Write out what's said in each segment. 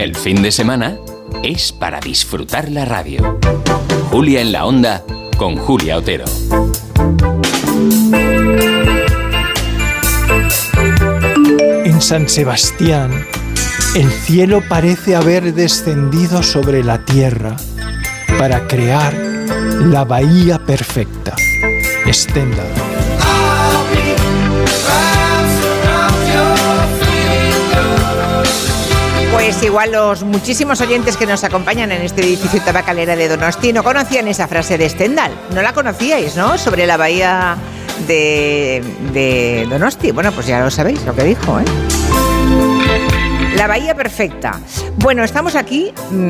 El fin de semana es para disfrutar la radio. Julia en la Onda con Julia Otero. En San Sebastián, el cielo parece haber descendido sobre la tierra para crear la bahía perfecta. Stendhal. Pues igual los muchísimos oyentes que nos acompañan en este edificio tabacalera de Donosti no conocían esa frase de Stendhal. No la conocíais, ¿no? Sobre la bahía de Donosti. Bueno, pues ya lo sabéis lo que dijo, ¿eh? La bahía perfecta. Bueno, estamos aquí,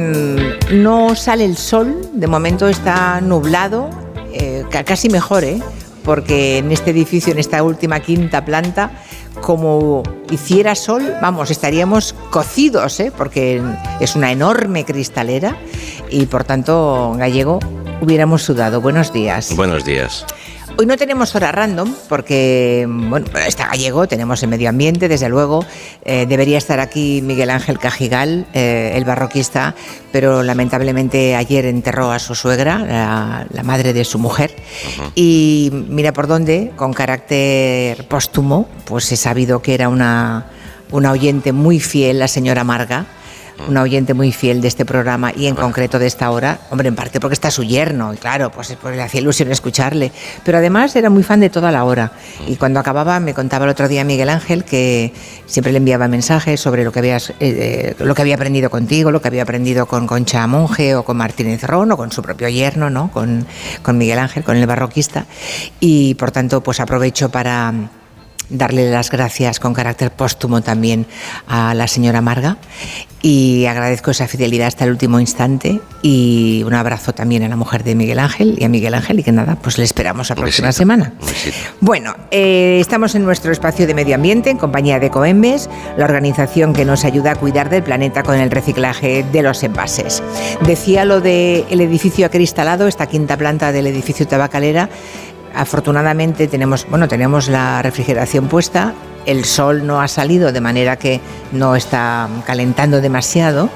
no sale el sol, de momento está nublado, casi mejor, porque en este edificio, en esta última quinta planta, como hiciera sol, vamos, estaríamos cocidos, porque es una enorme cristalera y por tanto, Gallego, hubiéramos sudado. Buenos días. Buenos días. Hoy no tenemos hora random porque, bueno, está Gallego, tenemos el medio ambiente, desde luego. Debería estar aquí Miguel Ángel Cajigal, el barroquista, pero lamentablemente ayer enterró a su suegra, la madre de su mujer. Uh-huh. Y mira por dónde, con carácter póstumo, pues he sabido que era una oyente muy fiel, la señora Marga. Una oyente muy fiel de este programa y en concreto de esta hora, hombre, en parte porque está su yerno y claro, pues le hacía ilusión escucharle, pero además era muy fan de Toda la Hora y cuando acababa me contaba el otro día Miguel Ángel que siempre le enviaba mensajes sobre lo que había aprendido contigo, lo que había aprendido con Concha Monge o con Martínez Ron o con su propio yerno, ¿no? Con Miguel Ángel, con el barroquista, y por tanto pues aprovecho para darle las gracias con carácter póstumo también a la señora Marga y agradezco esa fidelidad hasta el último instante y un abrazo también a la mujer de Miguel Ángel y a Miguel Ángel y que nada, pues le esperamos la próxima semana. Bueno, estamos en nuestro espacio de medio ambiente en compañía de Ecoembes, la organización que nos ayuda a cuidar del planeta con el reciclaje de los envases. Decía lo del edificio acristalado, esta quinta planta del edificio tabacalera. Afortunadamente tenemos la refrigeración puesta, el sol no ha salido de manera que no está calentando demasiado,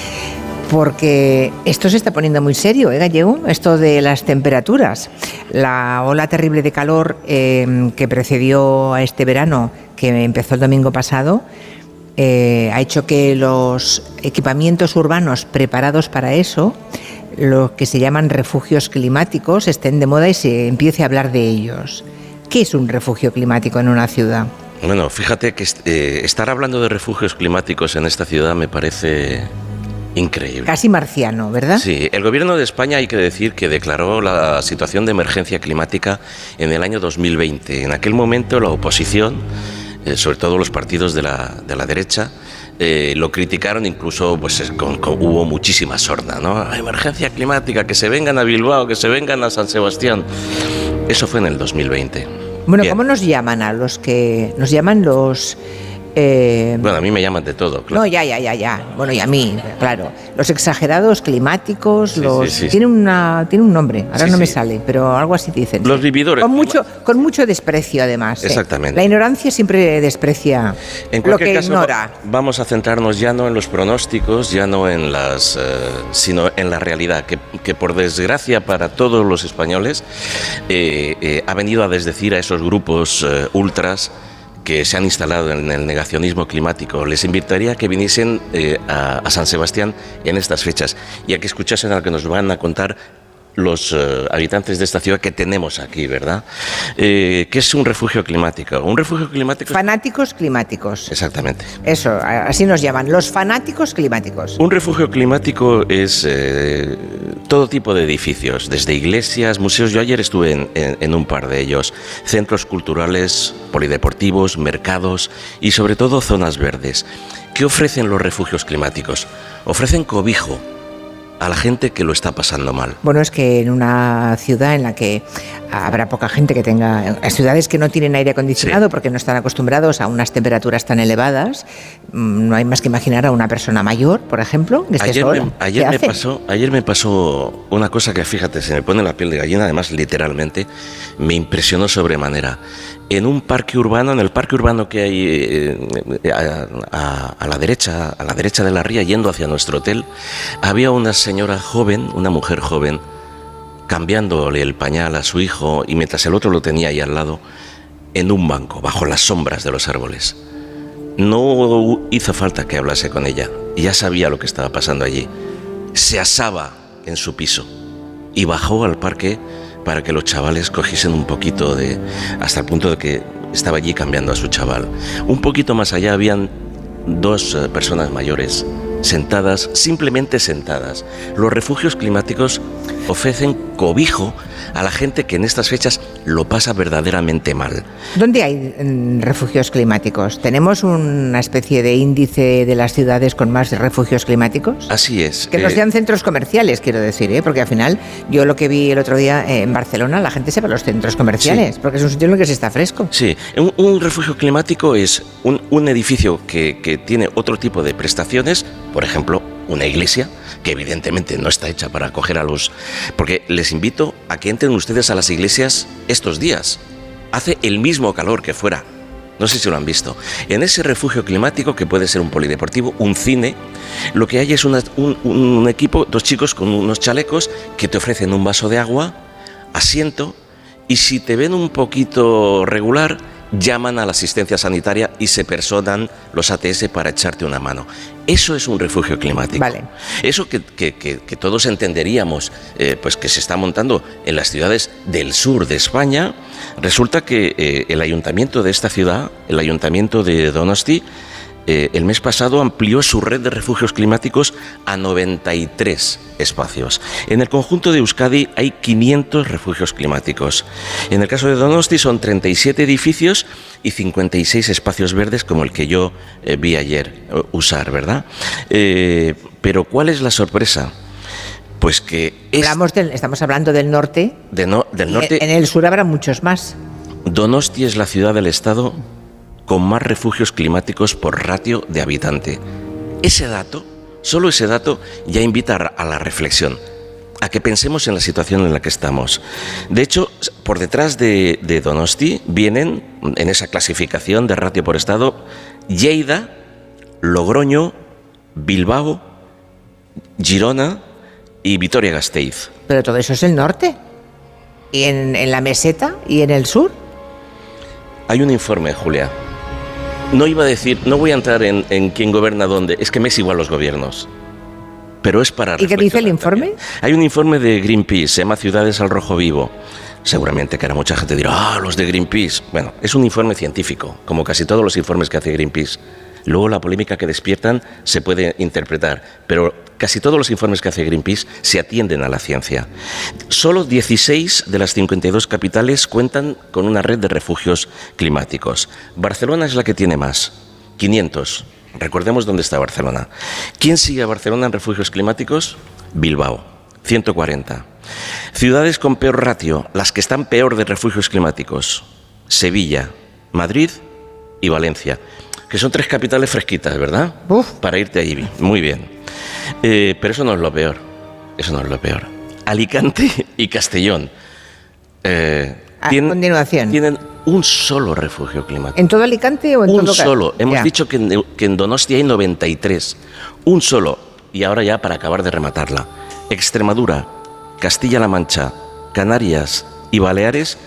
porque esto se está poniendo muy serio, Gallego, esto de las temperaturas. La ola terrible de calor que precedió a este verano, que empezó el domingo pasado, ha hecho que los equipamientos urbanos preparados para eso, lo que se llaman refugios climáticos, estén de moda y se empiece a hablar de ellos. ¿Qué es un refugio climático en una ciudad? Bueno, fíjate que estar hablando de refugios climáticos en esta ciudad me parece increíble. Casi marciano, ¿verdad? Sí, el gobierno de España hay que decir que declaró la situación de emergencia climática en el año 2020. En aquel momento la oposición, sobre todo los partidos de la derecha, lo criticaron, incluso pues hubo muchísima sorna, ¿no? Emergencia climática, que se vengan a Bilbao, que se vengan a San Sebastián. Eso fue en el 2020. Bueno, bien. ¿Cómo nos llaman a los que nos llaman los Bueno, a mí me llaman de todo, claro. No, ya. Bueno, y a mí, claro. Los exagerados climáticos, sí. Tiene un nombre, ahora no me sale, pero algo así dicen. Los vividores. Con mucho desprecio, además. Exactamente. La ignorancia siempre desprecia lo que caso, ignora. Vamos a centrarnos ya no en los pronósticos, ya no en sino en la realidad, que por desgracia para todos los españoles ha venido a desdecir a esos grupos ultras que se han instalado en el negacionismo climático. Les invitaría a que viniesen a San Sebastián en estas fechas y a que escuchasen a lo que nos van a contar los habitantes de esta ciudad que tenemos aquí, ¿verdad? ¿Qué es un refugio climático? Un refugio climático... Fanáticos climáticos. Exactamente. Eso, así nos llaman, los fanáticos climáticos. Un refugio climático es todo tipo de edificios, desde iglesias, museos. Yo ayer estuve en un par de ellos, centros culturales, polideportivos, mercados y sobre todo zonas verdes. ¿Qué ofrecen los refugios climáticos? Ofrecen cobijo a la gente que lo está pasando mal. Bueno, es que en una ciudad en la que habrá poca gente que tenga... ciudades que no tienen aire acondicionado porque no están acostumbrados a unas temperaturas tan elevadas, no hay más que imaginar a una persona mayor, por ejemplo, que esté sola. Ayer me pasó una cosa que, fíjate, se me pone la piel de gallina, además literalmente, me impresionó sobremanera. en un parque urbano, en el parque urbano que hay a la derecha de la ría, yendo hacia nuestro hotel, había una señora joven, una mujer joven, cambiándole el pañal a su hijo, y mientras el otro lo tenía ahí al lado, en un banco, bajo las sombras de los árboles. No hizo falta que hablase con ella, ya sabía lo que estaba pasando allí. Se asaba en su piso y bajó al parque para que los chavales cogiesen un poquito hasta el punto de que estaba allí cambiando a su chaval. Un poquito más allá habían 2 personas mayores sentadas, simplemente sentadas. Los refugios climáticos ofrecen cobijo a la gente que en estas fechas lo pasa verdaderamente mal. ¿Dónde hay refugios climáticos? ¿Tenemos una especie de índice de las ciudades con más refugios climáticos? Así es. Que no sean centros comerciales, quiero decir, porque al final yo lo que vi el otro día en Barcelona, la gente se va a los centros comerciales, sí, porque es un sitio en el que se está fresco. Sí, un refugio climático es un edificio que tiene otro tipo de prestaciones, por ejemplo, una iglesia, que evidentemente no está hecha para acoger a los... Porque les invito a que entren ustedes a las iglesias estos días. Hace el mismo calor que fuera. No sé si lo han visto. En ese refugio climático, que puede ser un polideportivo, un cine, lo que hay es un equipo, 2 chicos con unos chalecos que te ofrecen un vaso de agua, asiento, y si te ven un poquito regular, llaman a la asistencia sanitaria y se personan los ATS para echarte una mano. Eso es un refugio climático. Vale. Eso que todos entenderíamos, pues que se está montando en las ciudades del sur de España. Resulta que el ayuntamiento de esta ciudad, el ayuntamiento de Donosti, el mes pasado amplió su red de refugios climáticos a 93 espacios. En el conjunto de Euskadi hay 500 refugios climáticos. En el caso de Donosti son 37 edificios y 56 espacios verdes, como el que yo vi ayer usar, ¿verdad? Pero ¿cuál es la sorpresa? Pues que... Estamos hablando del norte. Del norte. En el sur habrá muchos más. Donosti es la ciudad del estado con más refugios climáticos por ratio de habitante. Ese dato, solo ese dato, ya invita a la reflexión, a que pensemos en la situación en la que estamos. De hecho, por detrás de Donosti vienen, en esa clasificación de ratio por estado, Lleida, Logroño, Bilbao, Girona y Vitoria-Gasteiz. Pero todo eso es el norte. ¿Y en la meseta y en el sur? Hay un informe, Julia. No iba a decir, no voy a entrar en quién gobierna dónde, es que me es igual los gobiernos. Pero es para... ¿Y qué dice el informe? Hay un informe de Greenpeace, se llama Ciudades al Rojo Vivo. Seguramente que ahora mucha gente dirá, los de Greenpeace. Bueno, es un informe científico, como casi todos los informes que hace Greenpeace. Luego la polémica que despiertan se puede interpretar, pero casi todos los informes que hace Greenpeace se atienden a la ciencia. Solo 16 de las 52 capitales cuentan con una red de refugios climáticos. Barcelona es la que tiene más, 500. Recordemos dónde está Barcelona. ¿Quién sigue a Barcelona en refugios climáticos? Bilbao, 140. Ciudades con peor ratio, las que están peor de refugios climáticos: Sevilla, Madrid y Valencia. Que son 3 capitales fresquitas, ¿verdad? Uf. Para irte allí. Muy bien. Pero eso no es lo peor. Eso no es lo peor. Alicante y Castellón continuación. Tienen un solo refugio climático. ¿En todo Alicante o en todo? Un solo. Hemos dicho que en Donosti hay 93. Un solo. Y ahora ya para acabar de rematarla. Extremadura, Castilla-La Mancha, Canarias y Baleares